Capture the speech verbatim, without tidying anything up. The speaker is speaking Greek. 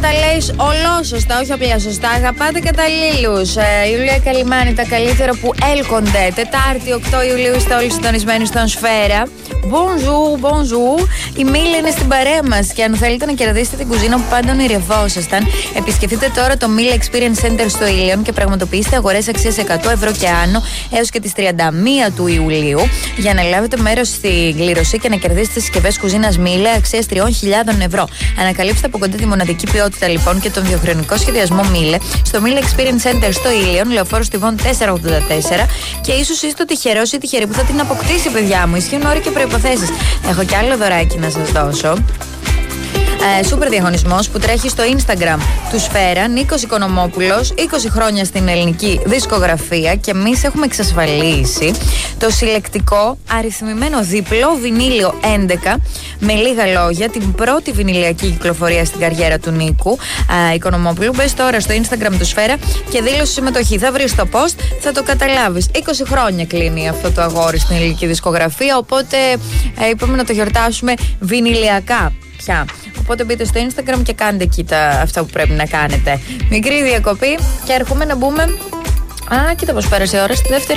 τα λέει ολόσωστα, όχι απλά σωστά. Αγαπάτε καταλήλους. Ε, Ιουλία Καλυμάνη, τα καλύτερα που έλκονται. Τετάρτη οκτώ Ιουλίου είστε όλοι συντονισμένοι στον Σφαίρα. Bonjour, bonjour. Η Μίλα είναι στην παρέα μας. Και αν θέλετε να κερδίσετε την κουζίνα που πάντα ονειρευόσασταν, επισκεφτείτε τώρα το Μίλα Experience Center στο Ήλιον και πραγματοποιήστε αγορές αξίας εκατό ευρώ και άνω έως και τις τριάντα μία του Ιουλίου για να λάβετε μέρος στην κλήρωση και να κερδίσετε συσκευές κουζίνας Μίλα αξίας τριών χιλιάδων ευρώ. Ανακαλύψτε από κοντά τη μοναδική ποιότητα λοιπόν και τον διαχρονικό σχεδιασμό Μίλε στο Μίλα Experience Center στο Ήλιον, Λεωφόρο Στιβών τετρακόσια ογδόντα τέσσερα, και ίσως είστε ο τυχερός ή τυχερή που θα την αποκτήσει, παιδιά μου. Ισχύουν όροι και προϋποθέσεις. Έχω κι άλλο δωράκι να σας δώσω. Ε, σούπερ διαγωνισμός που τρέχει στο Instagram του Σφαίρα. Νίκος Οικονομόπουλος, είκοσι χρόνια στην ελληνική δισκογραφία, και εμείς έχουμε εξασφαλίσει το συλλεκτικό αριθμημένο διπλό βινίλιο έντεκα, με λίγα λόγια, την πρώτη βινιλιακή κυκλοφορία στην καριέρα του Νίκου ε, Οικονομόπουλου. Μπες τώρα στο Instagram του Σφαίρα και δήλωσε συμμετοχή. Θα βρεις το post, θα το καταλάβεις. είκοσι χρόνια κλείνει αυτό το αγόρι στην ελληνική δισκογραφία, οπότε ε, είπαμε να το γιορτάσουμε βινιλιακά πια. Οπότε μπείτε στο Instagram και κάντε εκεί τα, αυτά που πρέπει να κάνετε. Μικρή διακοπή και έρχομαι να μπούμε. Α, κοίτα πως πέρασε η ώρα στη δεύτερη.